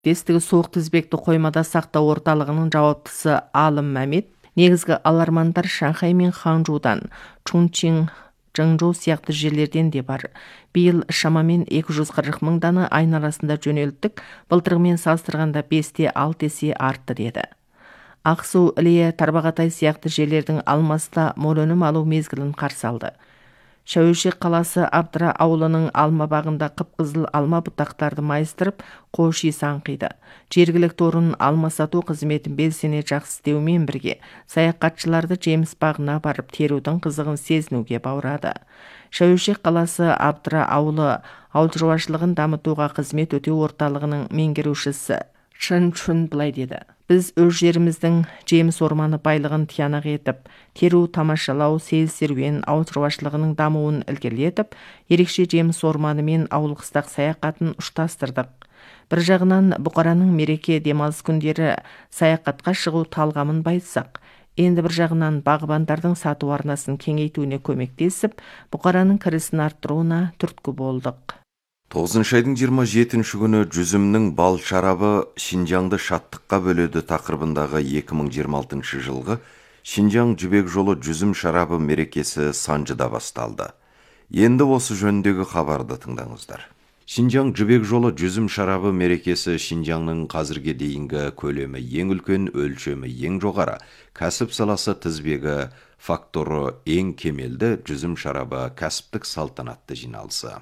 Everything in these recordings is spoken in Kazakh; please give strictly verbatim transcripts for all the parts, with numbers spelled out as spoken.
Тестігі суық тізбекті қоймада сақтау орталығының жауаптысы Алым Мәмет, негізгі алармандар Шанхай мен Ханчжудан, Чунчин, Чжыңжоу сияқты жерлерден де бар. Биыл шамамен екі жүз қырық мың дана айналасында жөнелттік, былтырғымен салыстырғанда бесте алты есе артты деді. Ақсу, Іле, Тарбағатай сияқты жерлердің алмаста мол өнім алу мезгілін қарсы алды. Шәуешек қаласы Абдыра ауылының алма бағында қып-қызыл алма бұтақтарды майыстырып, қош иіс аңқиды. Жергілікті орын алма сату қызметін белсене жақсы істеумен бірге, саяхатшыларды жеміс бағына барып терудің қызығын сезінуге баурады. Шәуешек қаласы Абдыра ауылы ауыл шаруашылығын дамытуға қызмет өтеу орталығының меңгерушісі Шын Чун былай деді: біз өз жеріміздің жеміс орманы байлығын тиянақ етіп, теру, тамашалау, сейіл серуен, ауыл шаруашылығының дамуын ілгерілетіп, ерекше жеміс орманы мен ауыл қыстақ саяхатын ұштастырдық. Бір жағынан бұқараның мереке демалыс күндері саяхатқа шығу талғамын байытсақ, енді бір жағынан бағбандардың сату арнасын кеңейтуіне көмектесіп, бұқараның кірісін арттыруына түрткі болдық. тоғызыншы айдың жиырма жетінші күні жүзімнің бал шарабы Шинжаңды шаттыққа бөледі тақырыбындағы екі мың жиырма алтыншы жылғы Шинжаң жібек жолы жүзім шарабы мерекесі Санжыда басталды. Енді осы жөніндегі хабарды тыңдаңыздар. Шинжаң жібек жолы жүзім шарабы мерекесі Шинжаңның қазірге дейінгі көлемі ең үлкен, өлшемі ең жоғары, кәсіп саласы тізбегі, факторы ең кемелді жүзім шарабы кәсіптік салтанатты жиналысы.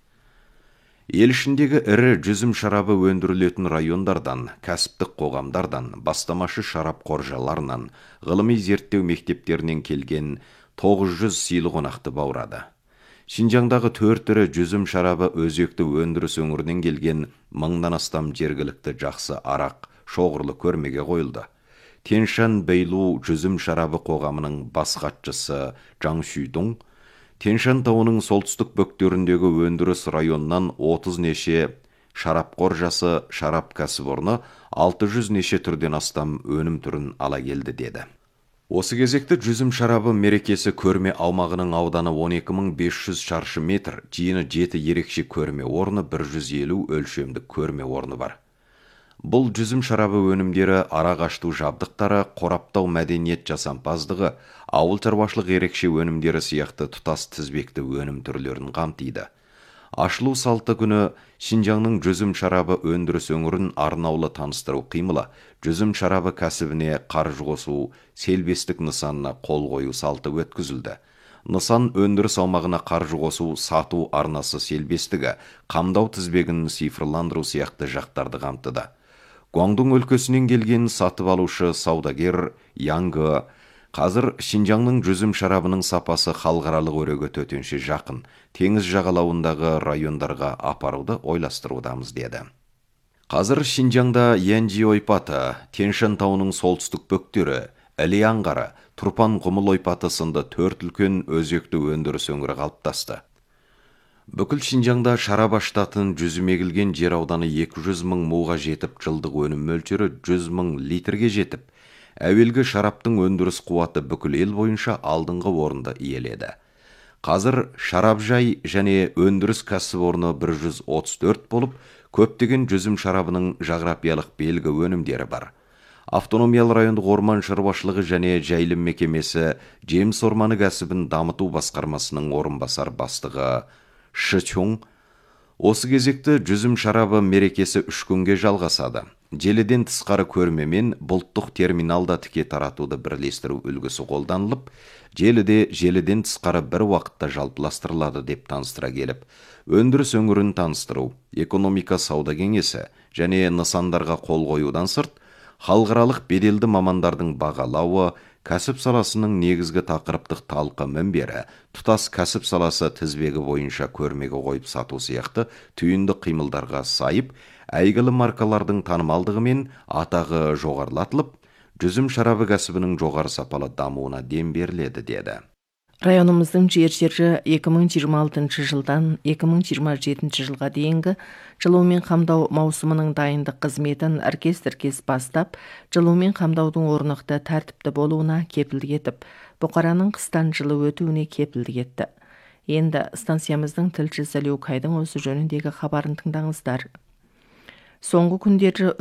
Ел ішіндегі ірі жүзім шарабы өндірілетін райондардан, кәсіптік қоғамдардан, бастамашы шарап қоржаларынан, ғылыми зерттеу мектептерінен келген тоғыз жүз сыйлы қонақты баурады. Шинжаңдағы төрт ірі жүзім шарабы өзекті өндіріс өңірінен келген мыңнан астам жергілікті жақсы арақ, шоғырлы көрмеге қойылды. Тяньшань Бэйлу жүзім шарабы қоғамының бас хатшысы Жаң Шүйдің, Тяньшань тауының солтүстік бөктеріндегі өндіріс районынан отыз неше шарап қоржасы, шарап кәсіпорны алты жүз неше түрден астам өнім түрін ала келді деді. Осы кезекте жүзім шарабы мерекесі көрме аумағының ауданы он екі мың бес жүз шаршы метр, жиыны жеті ерекше көрме орны, бір жүз елу өлшемдік көрме орны бар. Бұл жүзім шарабы өнімдері арақ ашту жабдықтары, қораптау мәдениет жасампаздығы, ауыл шаруашылық ерекше өнімдері сияқты тұтас тізбекті өнім түрлерін қамтиды. Ашылу салты күні Шинжаңның жүзім шарабы өндіріс өңірін арнаулы таныстыру қимылы, жүзім шарабы кәсібіне қаржы қосу, селбестік нысанына қол қою салты өткізілді. Нысан өндіріс аумағына қаржы қосу, сату арнасы селбестігі, қамдау тізбегін цифрландыру сияқты жақтарды қамтыды. Гуандун өлкесінен келген сатып алушы саудагер Янғы қазір Шинжаңның жүзім шарабының сапасы халықаралық өреге төтенше жақын, теңіз жағалауындағы райондарға апаруды ойластырудамыз деді. Қазір Шинжаңда Янжи ойпаты, Тяньшань тауының солтүстік бөктері, Іле аңғары, Тұрпан құмыл ойпаты сынды төрт үлкен өзекті өндіріс өңірі қалыптасты. Бүкіл Шинжаңда шарап ашытатын жүзім егілген жер ауданы екі жүз мың муға жетіп, жылдық өнім мөлшері жүз мың литрге жетіп, әуелгі шараптың өндіріс қуаты бүкіл ел бойынша алдыңғы орынды иеледі. Қазір шарап жай және өндіріс кәсіпорны бір жүз отыз төрт болып, көптеген жүзім шарабының жағрапиялық белгі өнімдері бар. Автономиялы райондық орман шаруашылығы және жайылым мекемесі жеміс орманы кәсібін дамыту басқармасының орынбасар бастығы Ши Чун осы кезекті жүзім шарабы мерекесі үш күнге жалғасады. Желіден тысқары көрмемен бұлттық терминалда тіке таратуды бірлестіру үлгісі қолданылып, желіде желіден тысқары бір уақытта жалпыластырылады деп таныстыра келіп, өндіріс өңірін таныстыру, экономика сауда кеңесі және нысандарға қол қоюдан сырт, халықаралық беделді мамандардың бағалауы, кәсіп саласының негізгі тақырыптық талқы мінбері, тұтас кәсіп саласы тізбегі бойынша көрмеге қойып сату сияқты түйінді қимылдарға сайып, әйгілі маркалардың танымалдығы мен атағы жоғарылатылып, жүзім шарабы кәсібінің жоғары сапалы дамуына дем беріледі деді. Районымыздың жер-жері екі мың жиырма алтыншы жылдан екі мың жиырма жетінші жылға дейінгі жылумен қамдау маусымының дайындық қызметін іркес-тіркес бастап, жылумен қамдаудың орнықты тәртіпті болуына кепілдік етіп, бұқараның қыстан жылы өтуіне кепілдік етті. Енді станциямыздың тілшісі Люкайдың осы жөніндегі хабарын тыңдаңыздар. Соңғы күндері